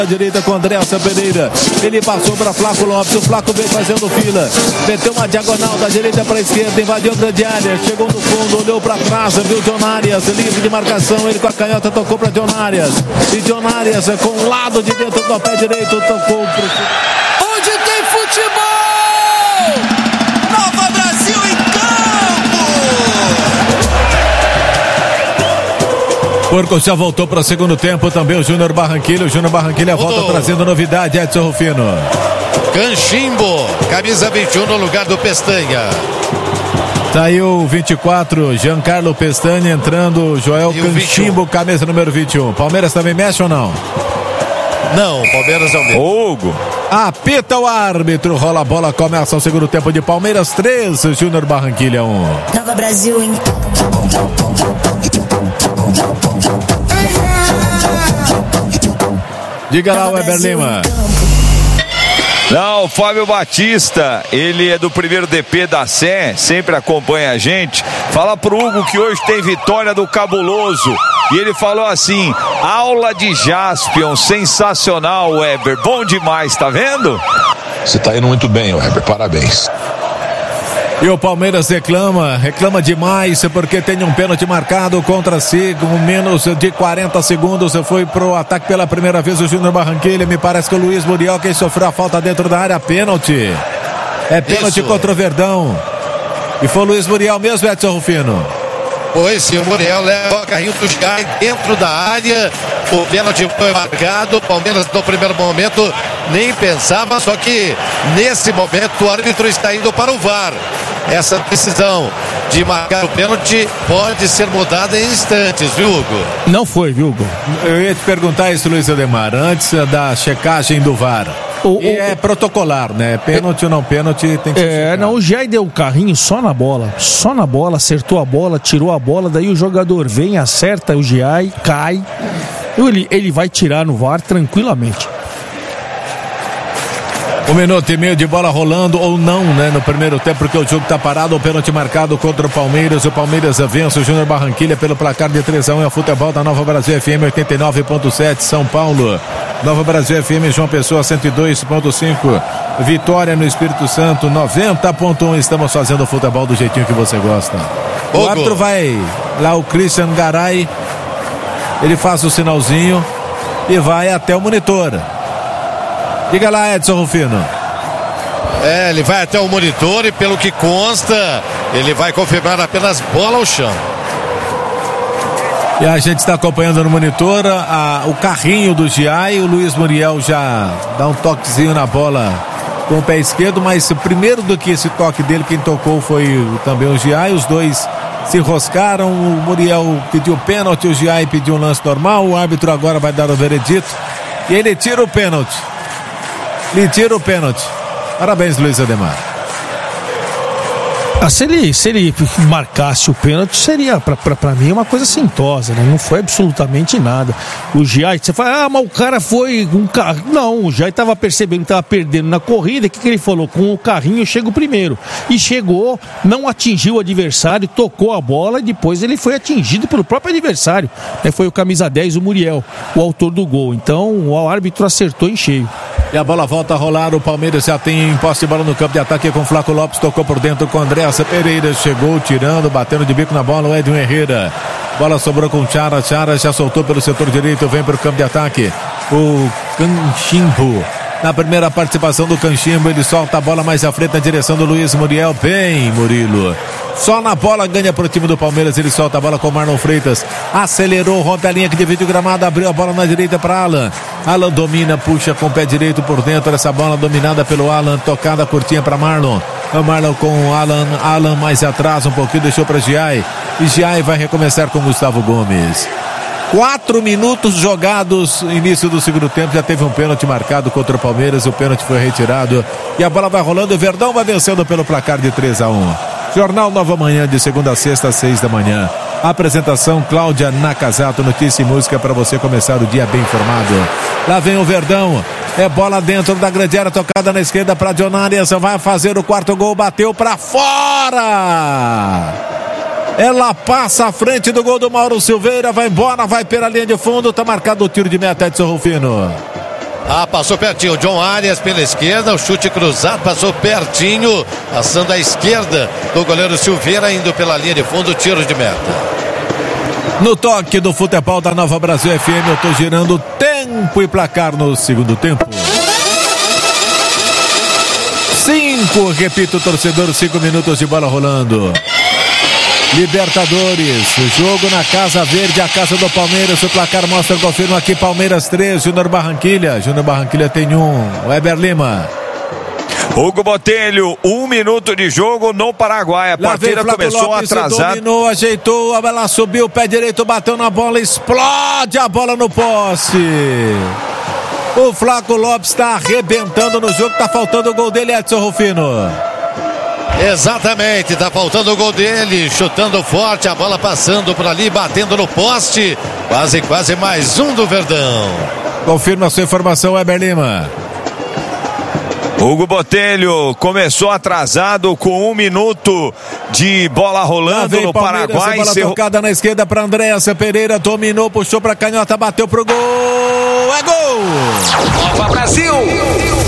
à direita com Andréasa Pereira. Ele passou para Flaco Lopes. O Flaco veio fazendo fila. Meteu uma diagonal da direita para a esquerda. Invadiu a grande área. Chegou no fundo. Olhou para trás. Viu John Arias. Livre de marcação. Ele com a canhota tocou para John Arias. E John Arias com o lado de dentro do pé direito. Tocou para onde tem futebol! Nova Brasil em campo! Porco já voltou para o segundo tempo também o Júnior Barranquilla. O Júnior Barranquilla volta trazendo novidade, Edson Rufino. Canchimbo, camisa 21 no lugar do Pestanha. Saiu 24, Giancarlo Pestanha entrando, Joel Canchimbo, camisa número 21. Palmeiras também mexe ou não? Não, Palmeiras é o mesmo. Hugo. Apita o árbitro, rola a bola, começa o segundo tempo de Palmeiras 3, Júnior Barranquilla 1. Nova Brasil em Diga lá, Weber Lima. Não, o Fábio Batista, ele é do primeiro DP da Sé, sempre acompanha a gente. Fala pro Hugo que hoje tem vitória do Cabuloso. E ele falou assim: aula de Jaspion, sensacional, Weber. Bom demais, tá vendo? Você tá indo muito bem, Weber, parabéns. E o Palmeiras reclama demais porque tem um pênalti marcado contra si, com menos de 40 segundos. Foi pro ataque pela primeira vez o Júnior Barranquilla. Me parece que o Luiz Muriel quem sofreu a falta dentro da área, pênalti. É pênalti contra o Verdão. E foi o Luiz Muriel mesmo, Edson Rufino. Pois sim, o Muriel leva o carrinho do Sky dentro da área. O pênalti foi marcado. O Palmeiras no primeiro momento nem pensava, só que nesse momento o árbitro está indo para o VAR. Essa decisão de marcar o pênalti pode ser mudada em instantes, viu, Hugo? Não foi, viu, Hugo? Eu ia te perguntar isso, Luiz Ademar, antes da checagem do VAR. É protocolar, né? Pênalti ou não pênalti tem que ser. Não, o Jair deu o carrinho só na bola, acertou a bola, tirou a bola, daí o jogador vem, acerta o Jair, cai, ele vai tirar no VAR tranquilamente. 1 minuto e meio de bola rolando ou não, né? No primeiro tempo, porque o jogo tá parado. O pênalti marcado contra o Palmeiras. O Palmeiras vence o Júnior Barranquilla pelo placar de 3-1. É o futebol da Nova Brasil FM 89.7, São Paulo. Nova Brasil FM, João Pessoa 102.5. Vitória no Espírito Santo 90.1. Estamos fazendo o futebol do jeitinho que você gosta. O árbitro vai lá, o Christian Garay. Ele faz o sinalzinho e vai até o monitor. Diga lá, Edson Rufino. Ele vai até o monitor e pelo que consta, ele vai confirmar apenas bola ao chão. E a gente está acompanhando no monitor o carrinho do Giai. O Luiz Muriel já dá um toquezinho na bola com o pé esquerdo, mas primeiro do que esse toque dele, quem tocou foi também o Giai. Os dois se enroscaram, o Muriel pediu pênalti, o Giai pediu um lance normal. O árbitro agora vai dar o veredito e ele tira o pênalti. Parabéns, Luiz Ademar. Se ele marcasse o pênalti, seria pra mim uma coisa assintosa, né? Não foi absolutamente nada. O Giai, você fala, mas o cara foi com um carro. Não, o Giai tava percebendo que tava perdendo na corrida. O que ele falou? Com o carrinho eu chego primeiro. E chegou, não atingiu o adversário, tocou a bola e depois ele foi atingido pelo próprio adversário. Foi o camisa 10, o Muriel, o autor do gol. Então o árbitro acertou em cheio. E a bola volta a rolar, o Palmeiras já tem posse de bola no campo de ataque com o Flaco Lopes, tocou por dentro com o Andréasa Pereira, chegou tirando, batendo de bico na bola o Edwin Herrera. Bola sobrou com o Chara já soltou pelo setor direito, vem para o campo de ataque o Canchimbo. Na primeira participação do Canchimbo, ele solta a bola mais à frente na direção do Luiz Muriel. Bem, Murilo. Só na bola ganha pro time do Palmeiras. Ele solta a bola com o Marlon Freitas. Acelerou, rompe a linha que divide o gramado. Abriu a bola na direita para Alan. Alan domina, puxa com o pé direito por dentro. Essa bola dominada pelo Alan. Tocada curtinha para Marlon. O Marlon com o Alan. Alan mais atrás um pouquinho, deixou para Giai. E Giai vai recomeçar com Gustavo Gomes. 4 minutos jogados, início do segundo tempo, já teve um pênalti marcado contra o Palmeiras, o pênalti foi retirado e a bola vai rolando, o Verdão vai vencendo pelo placar de 3-1. Jornal Nova Manhã, de segunda a sexta às 6 da manhã. Apresentação Cláudia Nakazato, notícia e música para você começar o dia bem informado. Lá vem o Verdão, é bola dentro da grande área, tocada na esquerda para John Arias, vai fazer o quarto gol, bateu para fora! Ela passa à frente do gol do Mauro Silveira, vai embora, vai pela linha de fundo, tá marcado o tiro de meta, Edson Rufino. Passou pertinho. John Arias pela esquerda. O chute cruzado. Passou pertinho. Passando à esquerda do goleiro Silveira. Indo pela linha de fundo. Tiro de meta. No toque do futebol da Nova Brasil FM, eu tô girando tempo e placar no segundo tempo. 5, repito, torcedor, 5 minutos de bola rolando. Libertadores, o jogo na Casa Verde, a casa do Palmeiras. O placar mostra, confirma aqui, Palmeiras 3, Júnior Barranquilla. Júnior Barranquilla tem 1, Weber Lima. Hugo Botelho, 1 minuto de jogo no Paraguai. A partida começou atrasada. Dominou, ajeitou, ela subiu, o pé direito, bateu na bola, explode a bola no poste. O Flaco Lopes está arrebentando no jogo, tá faltando o gol dele, Edson Rufino. Exatamente, tá faltando o gol dele, chutando forte, a bola passando por ali, batendo no poste. Quase mais um do Verdão. Confirma a sua informação, Weber Lima. Hugo Botelho começou atrasado com 1 minuto de bola rolando no Paraguai. Bola tocada na esquerda para Andréasa Pereira, dominou, puxou para canhota, bateu pro gol. É gol! Nova Brasil!